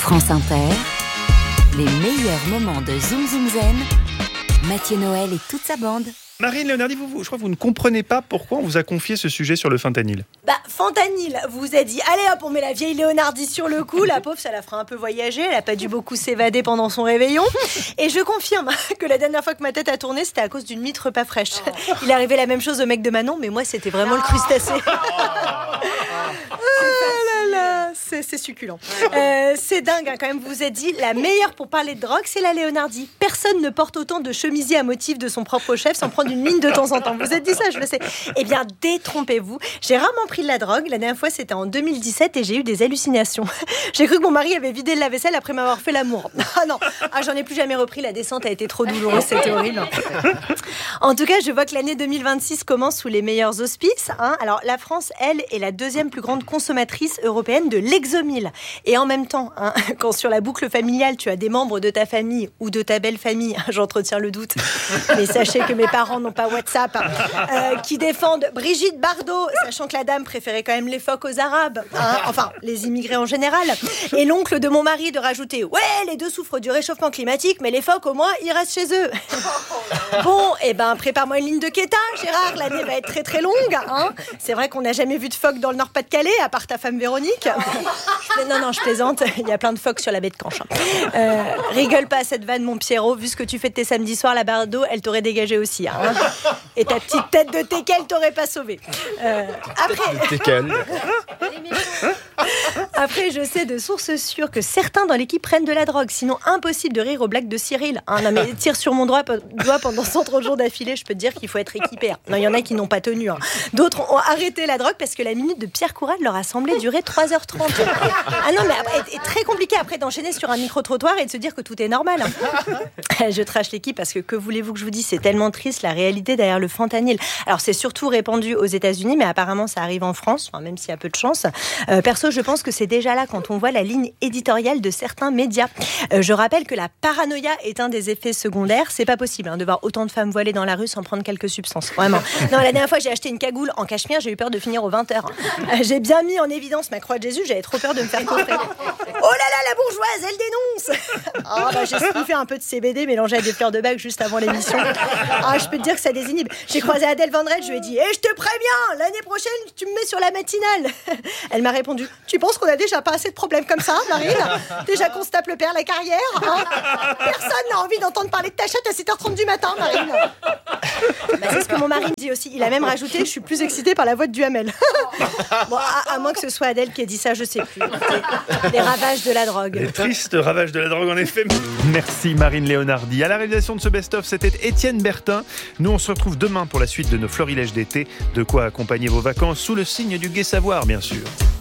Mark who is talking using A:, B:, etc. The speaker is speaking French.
A: France Inter, les meilleurs moments de Zoom Zoom Zen, Mathieu Noël et toute sa bande.
B: Marine Léonardi, je crois que vous ne comprenez pas pourquoi on vous a confié ce sujet sur le fentanyl.
C: Fentanyl vous a dit, allez hop, on met la vieille Léonardi sur le coup. La pauvre, ça la fera un peu voyager. Elle a pas dû beaucoup s'évader pendant son réveillon. Et je confirme que la dernière fois que ma tête a tourné, c'était à cause d'une mitre pas fraîche. Il est arrivé la même chose au mec de Manon, mais moi, c'était vraiment le crustacé. C'est succulent. C'est dingue quand même. Vous a dit, la meilleure pour parler de drogue, c'est la Léonardi. Personne ne porte autant de chemisiers à motif de son propre chef sans prendre une mine de temps en temps. Vous êtes dit ça, je le sais. Eh bien, détrompez-vous. J'ai rarement pris de la drogue. La dernière fois, c'était en 2017 et j'ai eu des hallucinations. J'ai cru que mon mari avait vidé le lave-vaisselle après m'avoir fait l'amour. Ah non, j'en ai plus jamais repris. La descente a été trop douloureuse. C'était horrible. En tout cas, je vois que l'année 2026 commence sous les meilleurs auspices. Alors, la France, elle, est la deuxième plus grande consommatrice européenne de l'exomil. Et en même temps, quand sur la boucle familiale, tu as des membres de ta famille ou de ta belle famille, j'entretiens le doute, mais sachez que mes parents n'ont pas WhatsApp, qui défendent Brigitte Bardot, sachant que la dame préférait quand même les phoques aux Arabes, enfin, les immigrés en général, et l'oncle de mon mari de rajouter, ouais, les deux souffrent du réchauffement climatique, mais les phoques, au moins, ils restent chez eux. Bon, prépare-moi une ligne de Quetta, Gérard, l'année va être très très longue. C'est vrai qu'on n'a jamais vu de phoques dans le Nord-Pas-de-Calais, à part ta femme Véronique. Non, je plaisante, il y a plein de phoques sur la baie de Canche. Rigole pas à cette vanne, mon Pierrot, vu ce que tu fais de tes samedis soirs, la Bardot, elle t'aurait dégagé aussi. Et ta petite tête de teckel t'aurait pas sauvé. Après, je sais de sources sûres que certains dans l'équipe prennent de la drogue, sinon impossible de rire aux blagues de Cyril. Non mais tire sur mon doigt pendant 130 jours d'affilée, je peux te dire qu'il faut être équipé. Non, il y en a qui n'ont pas tenu. D'autres ont arrêté la drogue parce que la minute de Pierre Courade leur a semblé durer 3h30. Ah non, mais c'est très compliqué après d'enchaîner sur un micro-trottoir et de se dire que tout est normal. Je trash l'équipe parce que voulez-vous que je vous dise, c'est tellement triste la réalité derrière le fentanyl. Alors c'est surtout répandu aux États-Unis, mais apparemment ça arrive en France, même s'il y a peu de chance. Perso, je pense que c'est déjà là quand on voit la ligne éditoriale de certains médias. Je rappelle que la paranoïa est un des effets secondaires. C'est pas possible de voir autant de femmes voilées dans la rue sans prendre quelques substances. Vraiment. Non, la dernière fois j'ai acheté une cagoule en cachemire, j'ai eu peur de finir aux 20h. J'ai bien mis en évidence ma croix de Jésus, j'avais trop peur de me faire coffrer. Oh là là, la bourgeoise, elle dénonce. J'ai sniffé un peu de CBD mélangé à des fleurs de bac juste avant l'émission. Je peux te dire que ça désinhibe. J'ai croisé Adèle Van Dredd, je lui ai dit je te préviens, l'année prochaine tu me mets sur la matinale. Elle m'a répondu, tu penses qu'on a déjà pas assez de problèmes comme ça, Marine? Déjà qu'on se tape le père la carrière, Personne n'a envie d'entendre parler de ta chatte à 7h30 du matin, Marine. C'est ce que mon mari me dit aussi. Il a même rajouté, je suis plus excitée par la voix de Duhamel. Bon, à moins que ce soit Adèle qui ait dit ça, je sais plus. Les ravages de la drogue.
B: Les tristes ravages de la drogue, en effet. Merci Marine Léonardi. À la réalisation de ce best-of, c'était Étienne Bertin. Nous, on se retrouve demain pour la suite de nos florilèges d'été. De quoi accompagner vos vacances sous le signe du gai savoir, bien sûr.